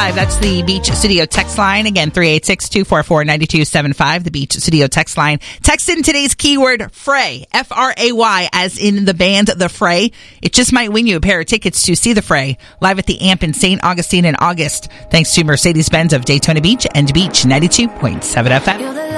9275. That's the Beach Studio text line. Again, 386-244-9275, the Beach Studio text line. Text in today's keyword, Fray, F-R-A-Y, as in the band The Fray. It just might win you a pair of tickets to see The Fray live at the Amp in St. Augustine in August, thanks to Mercedes-Benz of Daytona Beach and Beach 92.7 FM.